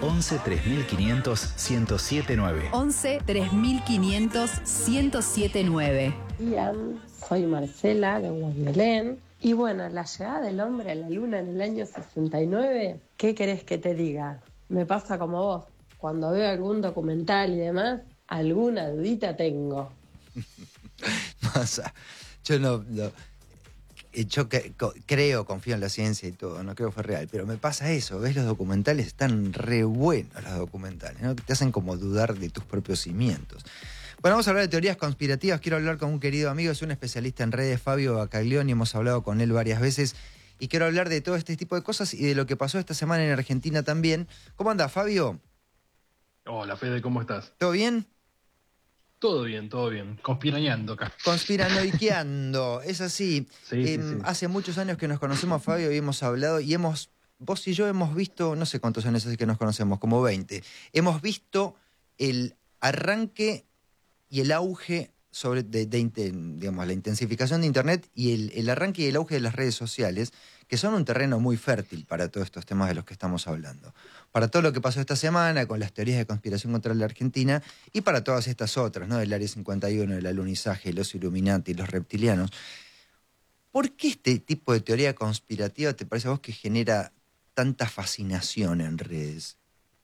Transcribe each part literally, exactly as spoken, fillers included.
once tres mil quinientos ciento siete nueve. once tres mil quinientos ciento siete nueve. Ian, soy Marcela de Guaymallén. Y bueno, la llegada del hombre a la luna en el año sesenta y nueve, ¿qué querés que te diga? Me pasa como vos. Cuando veo algún documental y demás, alguna dudita tengo. Massa, yo no, no yo que, co, creo, confío en la ciencia y todo, no creo que fue real, pero me pasa eso, ves los documentales, están re buenos los documentales, ¿no? Te hacen como dudar de tus propios cimientos. Bueno, vamos a hablar de teorías conspirativas. Quiero hablar con un querido amigo, es un especialista en redes, Fabio Bacaglioni, hemos hablado con él varias veces y quiero hablar de todo este tipo de cosas y de lo que pasó esta semana en Argentina también. ¿Cómo anda, Fabio? Hola, Fede, ¿cómo estás? ¿Todo bien? Todo bien, todo bien. Conspirañando acá. Conspiranoiqueando, es así. Sí, eh, sí, sí. Hace muchos años que nos conocemos, Fabio, y hemos hablado y hemos, vos y yo hemos visto, no sé cuántos años hace que nos conocemos, como veinte. Hemos visto el arranque y el auge sobre de, de, de digamos, la intensificación de Internet y el, el arranque y el auge de las redes sociales, que son un terreno muy fértil para todos estos temas de los que estamos hablando. Para todo lo que pasó esta semana con las teorías de conspiración contra la Argentina y para todas estas otras, ¿no? Del Área cincuenta y uno, del alunizaje, los Illuminati, los reptilianos. ¿Por qué este tipo de teoría conspirativa te parece a vos que genera tanta fascinación en redes?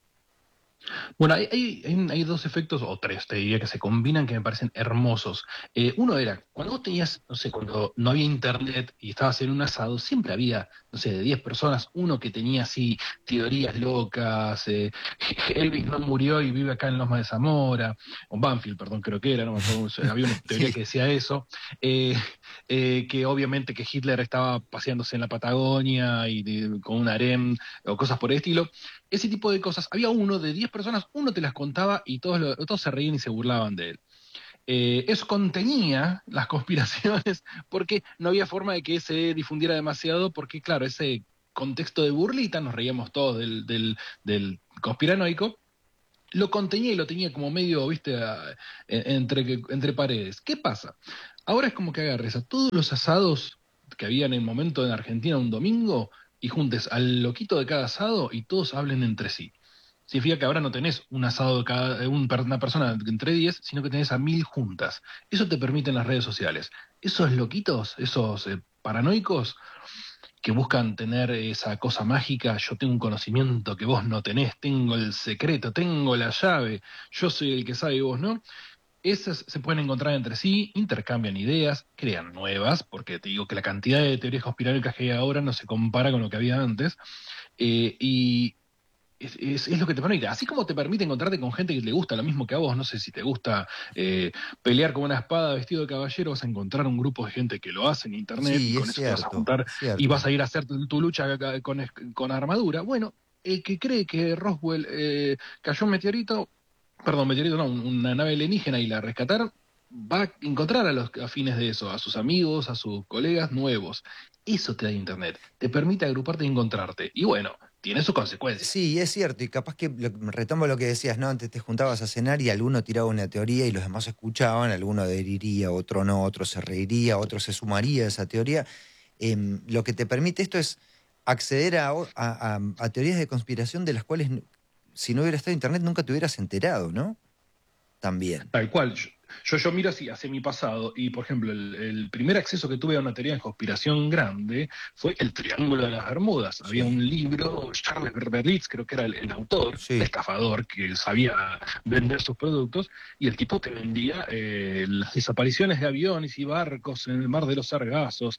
Bueno, hay, hay, hay, hay dos efectos, o tres, te diría, que se combinan que me parecen hermosos. Eh, uno era, cuando vos tenías, no sé, cuando no había internet y estabas en un asado, siempre había, no sé, de diez personas, uno que tenía así teorías locas, eh, Elvis no murió y vive acá en Loma de Zamora, o Banfield, perdón, creo que era, no me acuerdo, había una teoría Sí. que decía eso, eh, eh, que obviamente que Hitler estaba paseándose en la Patagonia y de, con un harem, o cosas por el estilo. Ese tipo de cosas, había uno de diez personas, uno te las contaba y todos, lo, todos se reían y se burlaban de él. Eh, eso contenía las conspiraciones porque no había forma de que se difundiera demasiado porque, claro, ese contexto de burlita, nos reíamos todos del, del, del conspiranoico, lo contenía y lo tenía como medio, viste, a, entre, entre paredes. ¿Qué pasa? Ahora es como que agarres a todos los asados que había en el momento en Argentina un domingo y juntes al loquito de cada asado y todos hablen entre sí. Significa que ahora no tenés un asado de cada, un, una persona entre diez, sino que tenés a mil juntas. Eso te permiten las redes sociales. Esos loquitos, esos eh, paranoicos que buscan tener esa cosa mágica, yo tengo un conocimiento que vos no tenés, tengo el secreto, tengo la llave, yo soy el que sabe y vos no. Esas se pueden encontrar entre sí, intercambian ideas, crean nuevas, porque te digo que la cantidad de teorías conspiranoicas que hay ahora no se compara con lo que había antes, eh, y es, es, es lo que te permite. Así como te permite encontrarte con gente que le gusta lo mismo que a vos, no sé si te gusta eh, pelear con una espada vestido de caballero, vas a encontrar un grupo de gente que lo hace en internet, Sí, y con es eso cierto, te vas a juntar cierto. y vas a ir a hacer tu, tu lucha con, con armadura. Bueno, el que cree que Roswell eh, cayó un meteorito, perdón, meteorito no, una nave alienígena y la rescataron, va a encontrar a los afines de eso, a sus amigos, a sus colegas nuevos. Eso te da Internet, te permite agruparte y encontrarte. Y bueno, tiene sus consecuencias. Sí, es cierto, y capaz que lo, retomo lo que decías, ¿no? Antes te juntabas a cenar y alguno tiraba una teoría y los demás escuchaban, alguno adheriría, otro no, otro se reiría, otro se sumaría a esa teoría. Eh, lo que te permite esto es acceder a, a, a, a teorías de conspiración de las cuales, si no hubiera estado Internet, nunca te hubieras enterado, ¿no? También. Tal cual. Yo, yo miro así hacia mi pasado y, por ejemplo, el, el primer acceso que tuve a una teoría de conspiración grande fue el Triángulo de las Bermudas. Sí. Había un libro, Charles Berlitz, creo que era el, el autor, sí. El estafador que sabía vender sus productos, y el tipo te vendía eh, las desapariciones de aviones y barcos en el mar de los Sargazos,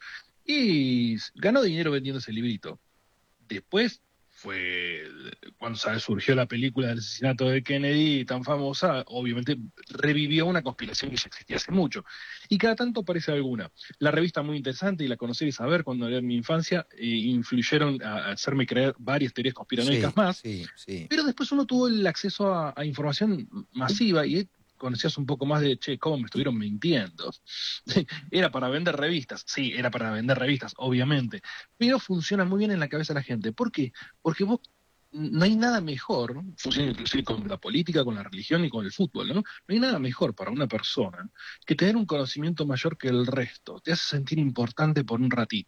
y ganó dinero vendiendo ese librito. Después fue cuando surgió la película del asesinato de Kennedy, tan famosa, obviamente revivió una conspiración que ya existía hace mucho. Y cada tanto aparece alguna. La revista muy interesante, y la conocí y saber cuando era en mi infancia, eh, influyeron a, a hacerme creer varias teorías conspiranoicas sí, más. Sí, sí. Pero después uno tuvo el acceso a, a información masiva y conocías un poco más de, che, cómo me estuvieron mintiendo. Era para vender revistas, sí, era para vender revistas, obviamente, pero funciona muy bien en la cabeza de la gente. ¿Por qué? Porque vos, no hay nada mejor, funciona inclusive con la política, con la religión y con el fútbol, ¿no? No hay nada mejor para una persona que tener un conocimiento mayor que el resto. Te hace sentir importante por un ratito.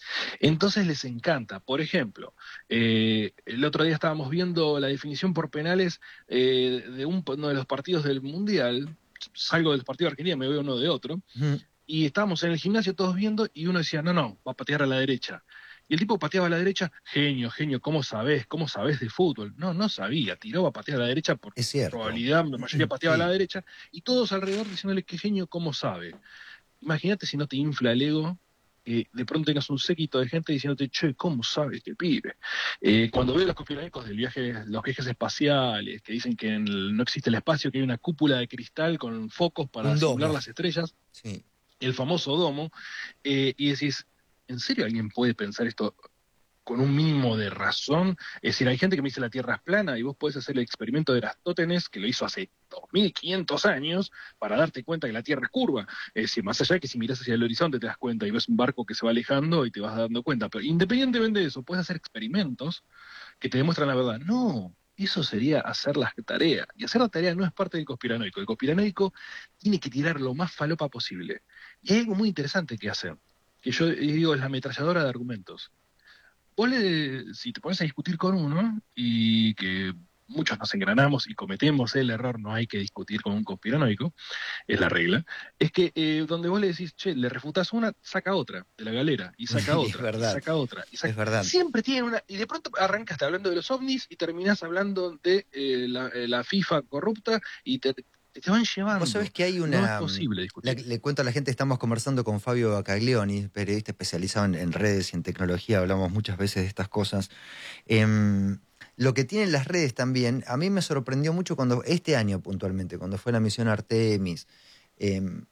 Entonces les encanta. Por ejemplo, eh, el otro día estábamos viendo la definición por penales eh, de un, uno de los partidos del Mundial. Salgo del partido de Argentina, me veo uno de otro. Ujú. Y estábamos en el gimnasio todos viendo y uno decía, no, no, va a patear a la derecha. Y el tipo pateaba a la derecha, genio, genio, ¿cómo sabés? ¿Cómo sabés de fútbol? No, no sabía, tiró a patear a la derecha por Es cierto. probabilidad, la mayoría pateaba Sí. a la derecha, y todos alrededor diciéndole, qué genio, ¿cómo sabe? Imagínate si no te infla el ego, que de pronto tengas un séquito de gente diciéndote, che, ¿cómo sabe este pibe? Eh, cuando veo los conspiranoicos del viaje, los viajes espaciales, que dicen que en el- no existe el espacio, que hay una cúpula de cristal con focos para Un domo. simular las estrellas, Sí. el famoso domo, eh, y decís, ¿en serio alguien puede pensar esto con un mínimo de razón? Es decir, hay gente que me dice la Tierra es plana y vos podés hacer el experimento de Eratóstenes, que lo hizo hace dos mil quinientos años, para darte cuenta que la Tierra es curva. Es decir, más allá de que si mirás hacia el horizonte te das cuenta y ves un barco que se va alejando y te vas dando cuenta. Pero independientemente de eso, puedes hacer experimentos que te demuestran la verdad. No, eso sería hacer la tarea. Y hacer la tarea no es parte del conspiranoico. El conspiranoico tiene que tirar lo más falopa posible. Y hay algo muy interesante que hacer, que yo digo es la ametralladora de argumentos. Vos le, si te pones a discutir con uno, y que muchos nos engranamos y cometemos el error, no hay que discutir con un conspiranoico, es la regla, es que eh, donde vos le decís, che, le refutás una, saca otra de la galera, y saca Es otra, y verdad. saca otra, y saca... Es verdad. Siempre tiene una, y de pronto arrancaste hablando de los ovnis y terminás hablando de eh, la, eh, la FIFA corrupta, y te, te van llevando. Vos sabés que hay una... No es posible discutir. La- le cuento a la gente, estamos conversando con Fabio Bacaglioni, periodista especializado en, en redes y en tecnología, hablamos muchas veces de estas cosas. Em, lo que tienen las redes también, a mí me sorprendió mucho cuando, este año puntualmente, cuando fue la misión Artemis, em,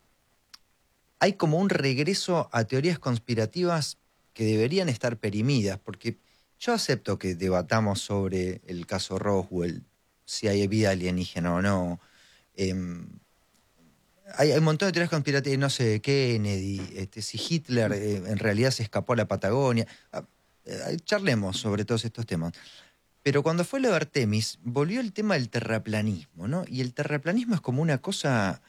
hay como un regreso a teorías conspirativas que deberían estar perimidas, porque yo acepto que debatamos sobre el caso Roswell, si hay vida alienígena o no. em, Hay, hay un montón de teorías conspirativas, no sé, Kennedy, este, si Hitler eh, en realidad se escapó a la Patagonia. Ah, eh, charlemos sobre todos estos temas. Pero cuando fue lo de Artemis, volvió el tema del terraplanismo, ¿no? Y el terraplanismo es como una cosa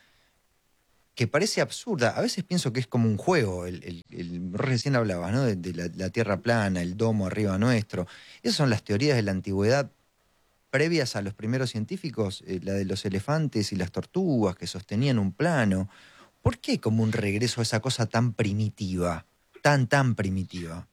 que parece absurda. A veces pienso que es como un juego. El, el, el- recién hablabas, ¿no? De, de la, la tierra plana, el domo arriba nuestro. Esas son las teorías de la antigüedad previas a los primeros científicos, eh, la de los elefantes y las tortugas que sostenían un plano. ¿Por qué como un regreso a esa cosa tan primitiva? Tan, tan primitiva.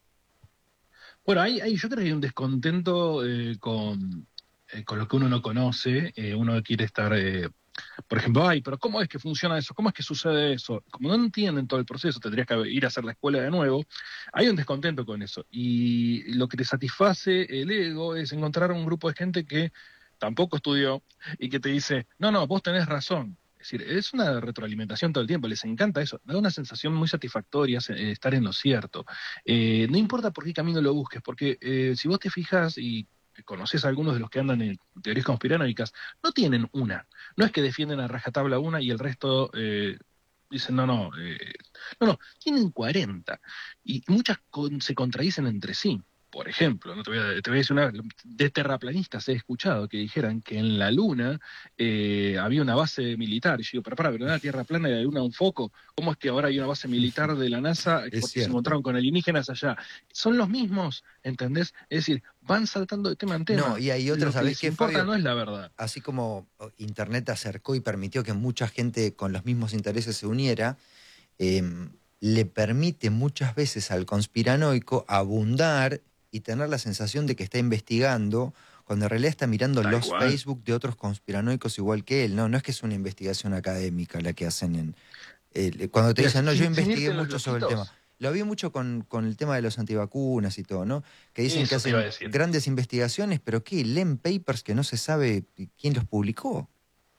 Bueno, ahí, ahí yo creo que hay un descontento eh, con, eh, con lo que uno no conoce. Eh, uno quiere estar, eh, por ejemplo, ay, pero ¿cómo es que funciona eso? ¿Cómo es que sucede eso? Como no entienden todo el proceso, tendrías que ir a hacer la escuela de nuevo. Hay un descontento con eso. Y lo que te satisface el ego es encontrar un grupo de gente que tampoco estudió y que te dice, no, no, vos tenés razón. Es decir, es una retroalimentación todo el tiempo, les encanta eso, da una sensación muy satisfactoria eh, estar en lo cierto. Eh, no importa por qué camino lo busques, porque eh, si vos te fijas y conoces a algunos de los que andan en teorías conspiranoicas, no tienen una. No es que defienden a rajatabla una y el resto eh, dicen, no, no, eh, no, no, tienen cuarenta. Y muchas con- se contradicen entre sí. Por ejemplo, no te voy a, te voy a decir una, de terraplanistas he escuchado que dijeran que en la Luna eh, había una base militar. Y yo digo, pero para, pero en la Tierra plana y la Luna un foco. ¿Cómo es que ahora hay una base militar de la NASA Es porque se cierto. encontraron con alienígenas allá? Son los mismos, ¿entendés? Es decir, van saltando de tema en tema. No, y hay otros, Lo que ¿sabés les qué, importa Fabio? no es la verdad. Así como oh, Internet acercó y permitió que mucha gente con los mismos intereses se uniera, eh, le permite muchas veces al conspiranoico abundar y tener la sensación de que está investigando, cuando en realidad está mirando Tal los cual. Facebook de otros conspiranoicos igual que él. No, no es que es una investigación académica la que hacen en... eh, cuando te Mira, dicen, no, yo sin- sin investigué irte en los mucho sobre el loquitos. tema. Lo vi mucho con, con el tema de los antivacunas y todo, ¿no? Que dicen que Eso te iba a hacen decir. grandes investigaciones, pero ¿qué? Leen papers que no se sabe quién los publicó.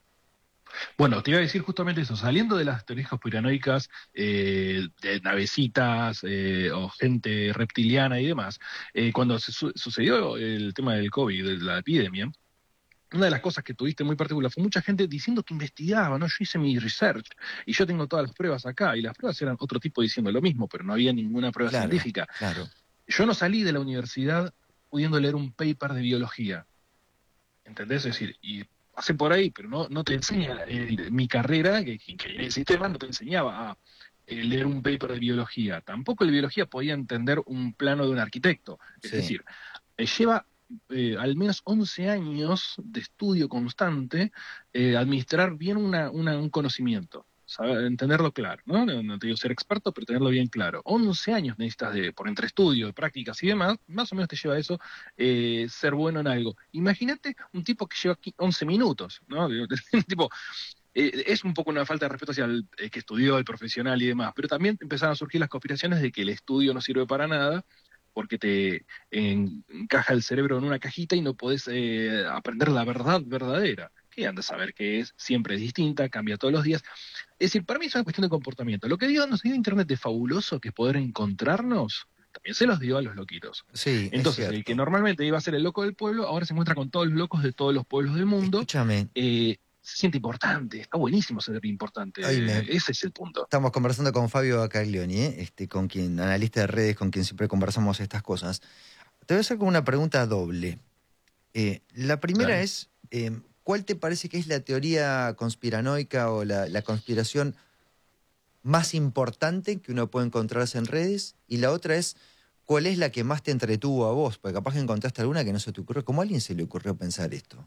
Bueno, te iba a decir justamente eso, saliendo de las teorías conspiranoicas, eh, de navecitas eh, o gente reptiliana y demás, eh, cuando se su- sucedió el tema del COVID, de la epidemia, una de las cosas que tuviste muy particular fue mucha gente diciendo que investigaba, ¿no? Yo hice mi research y yo tengo todas las pruebas acá, y las pruebas eran otro tipo diciendo lo mismo, pero no había ninguna prueba Claro, científica. claro. Yo no salí de la universidad pudiendo leer un paper de biología, ¿entendés? Es decir, y pasé por ahí, pero no, no te enseña, eh, mi carrera, que que ingeniería de sistemas, no te enseñaba a eh, leer un paper de biología. Tampoco la biología podía entender un plano de un arquitecto. Es Sí. decir, eh, lleva eh, al menos once años de estudio constante eh, administrar bien una, una, un conocimiento. Saber, entenderlo claro, ¿no? ¿no? No te digo ser experto, pero tenerlo bien claro. once años necesitas de, por entre estudio, prácticas y demás, más o menos te lleva a eso, eh, ser bueno en algo. Imagínate un tipo que lleva aquí once minutos, ¿no? tipo, eh, es un poco una falta de respeto hacia el eh, que estudió, el profesional y demás, pero también empezaron a surgir las conspiraciones de que el estudio no sirve para nada, porque te en, encaja el cerebro en una cajita y no podés eh, aprender la verdad verdadera. Que andas a saber que es, siempre es distinta, cambia todos los días. Es decir, para mí es una cuestión de comportamiento. Lo que dio, nos dio Internet de fabuloso, que es poder encontrarnos, también se los dio a los loquitos. Sí, Entonces, es el que cierto. normalmente iba a ser el loco del pueblo, ahora se encuentra con todos los locos de todos los pueblos del mundo. Escúchame, Eh, se siente importante, está buenísimo ser importante. Ay, me- Eh, ese es el punto. estamos conversando con Fabio Bacaglioni, ¿eh? este, con quien, analista de redes, con quien siempre conversamos estas cosas. Te voy a hacer como una pregunta doble. Eh, la primera Dale. es, eh, ¿cuál te parece que es la teoría conspiranoica o la, la conspiración más importante que uno puede encontrarse en redes? Y la otra es, ¿cuál es la que más te entretuvo a vos? Porque capaz que encontraste alguna que no se te ocurrió. ¿Cómo a alguien se le ocurrió pensar esto?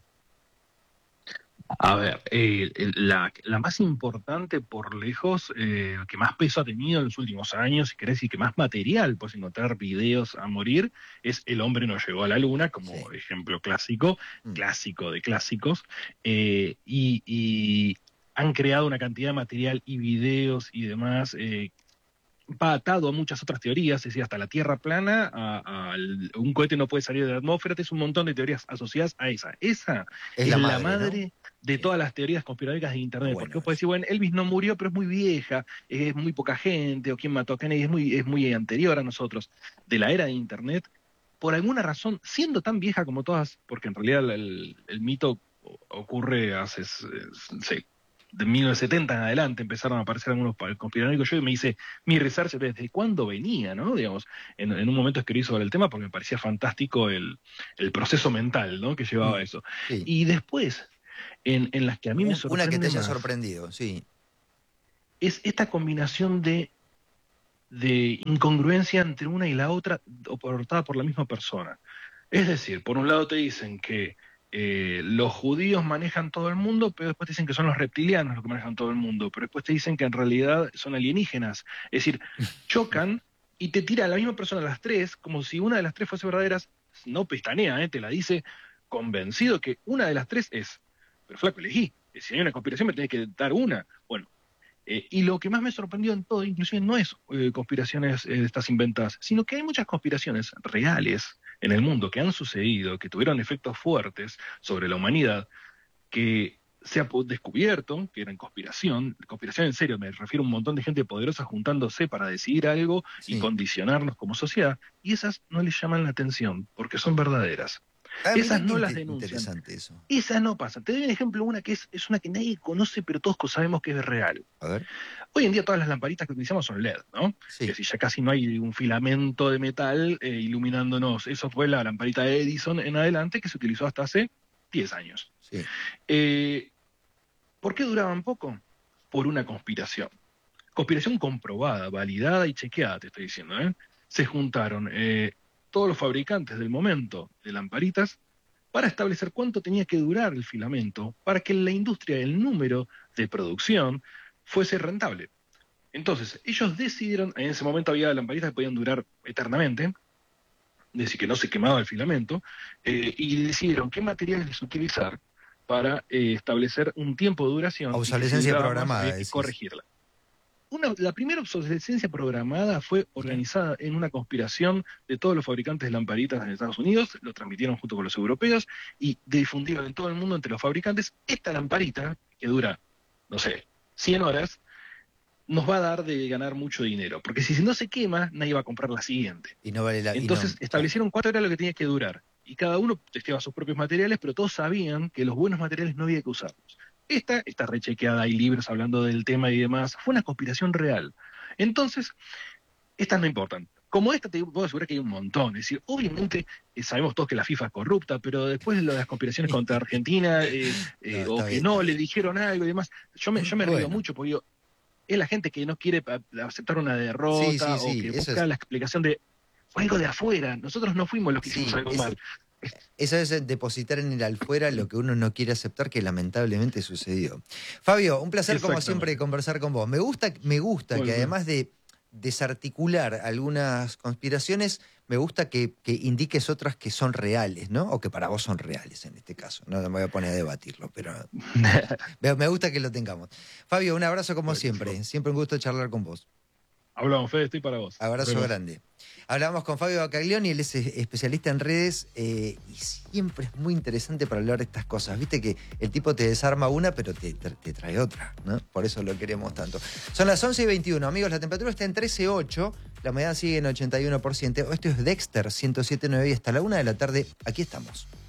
A ver, eh, la, la más importante por lejos, eh, que más peso ha tenido en los últimos años, si querés, y que más material puedes encontrar videos a morir, es El hombre no llegó a la luna, como Sí. ejemplo clásico, Mm. clásico de clásicos, eh, y, y han creado una cantidad de material y videos y demás, eh, va atado a muchas otras teorías, es decir, hasta la Tierra plana, a, a el- un cohete no puede salir de la atmósfera, es un montón de teorías asociadas a esa. Esa Es es la la madre, madre, ¿no? de Bien. todas las teorías conspiranoicas de Internet, Bueno porque vos podés eso. decir, bueno, Elvis no murió, pero es muy vieja, es muy poca gente, o quién mató a Kennedy, es muy, es muy anterior a nosotros, de la era de Internet, por alguna razón, siendo tan vieja como todas, porque en realidad el, el mito ocurre hace, eh, sé, de mil novecientos setenta en adelante empezaron a aparecer algunos pa- conspiranoicos. Yo me hice mi research desde cuándo venía, ¿no? Digamos, en, en un momento escribí sobre el tema porque me parecía fantástico el, el proceso mental, ¿no? Que llevaba Mm, eso. sí. Y después, en, en las que a mí me Un- sorprende una que te haya más, sorprendido, sí. es esta combinación de, de incongruencia entre una y la otra, aportada por la misma persona. Es decir, por un lado te dicen que eh, los judíos manejan todo el mundo, pero después te dicen que son los reptilianos los que manejan todo el mundo, pero después te dicen que en realidad son alienígenas. Es decir, chocan y te tira a la misma persona las tres, como si una de las tres fuese verdaderas, no pestanea, ¿eh? Te la dice convencido que una de las tres es. Pero flaco, elegí. Si hay una conspiración me tenés que dar una. Bueno, eh, y lo que más me sorprendió en todo, inclusive, no es eh, conspiraciones eh, estas inventadas, sino que hay muchas conspiraciones reales en el mundo que han sucedido, que tuvieron efectos fuertes sobre la humanidad, que se ha po- descubierto que eran conspiración, conspiración en serio, me refiero a un montón de gente poderosa juntándose para decidir algo Sí. y condicionarnos como sociedad, y esas no les llaman la atención, porque son verdaderas. Ah, Esas mirá no qué las inte- denuncian. interesante eso. Esas no pasan. Te doy un ejemplo, una que es, es una que nadie conoce, pero todos sabemos que es real. A ver. Hoy en día todas las lamparitas que utilizamos son L E D, ¿no? Sí. Que si ya casi no hay un filamento de metal eh, iluminándonos. Eso fue la lamparita de Edison en adelante, que se utilizó hasta hace diez años. Sí. Eh, ¿Por qué duraban poco? Por una conspiración. Conspiración comprobada, validada y chequeada, te estoy diciendo, ¿eh? Se juntaron eh, todos los fabricantes del momento de lamparitas para establecer cuánto tenía que durar el filamento para que la industria, el número de producción, fuese rentable. Entonces, ellos decidieron, en ese momento había lamparitas que podían durar eternamente, es decir, que no se quemaba el filamento, eh, y decidieron qué materiales utilizar para eh, establecer un tiempo de duración. y que si Obsolescencia duraba más, programada, había que decís. corregirla. Una, la primera obsolescencia programada fue organizada en una conspiración de todos los fabricantes de lamparitas en Estados Unidos, lo transmitieron junto con los europeos y difundieron en todo el mundo entre los fabricantes. Esta lamparita, que dura, no sé, cien horas, nos va a dar de ganar mucho dinero, porque si no se quema, nadie va a comprar la siguiente. Y no vale la... y Entonces no- establecieron cuánto era lo que tenía que durar, y cada uno testeaba sus propios materiales, pero todos sabían que los buenos materiales no había que usarlos. Esta está rechequeada, hay libros hablando del tema y demás, fue una conspiración real. Entonces, estas no importan. Como esta, te puedo asegurar que hay un montón. Es decir, obviamente eh, sabemos todos que la FIFA es corrupta, pero después lo de las conspiraciones contra Argentina, eh, eh, No, o está que bien, no, está le bien. dijeron algo y demás, yo me, yo me río Bueno. mucho porque digo, es la gente que no quiere aceptar una derrota Sí, sí, o sí, que eso busca es. la explicación de fue algo de afuera, nosotros no fuimos los que Sí, hicimos algo es- mal. Eso es depositar en el afuera lo que uno no quiere aceptar, que lamentablemente sucedió. Fabio, un placer como Exactamente. siempre conversar con vos. Me gusta, me gusta Muy que bien. además de desarticular algunas conspiraciones, me gusta que, que indiques otras que son reales, ¿no? O que para vos son reales en este caso. No me voy a poner a debatirlo, pero me, me gusta que lo tengamos. Fabio, un abrazo como Buenísimo. siempre. Siempre un gusto charlar con vos. Hablamos, Fede, estoy para vos. Abrazo Bueno. grande. Hablamos con Fabio Bacaglioni, él es especialista en redes eh, y siempre es muy interesante para hablar de estas cosas. Viste que el tipo te desarma una, pero te, te, te trae otra, ¿no? Por eso lo queremos tanto. Son las once y veintiuno, amigos, la temperatura está en trece coma ocho, la humedad sigue en ochenta y uno por ciento. Esto es Dexter ciento siete punto nueve y hasta la una de la tarde, aquí estamos.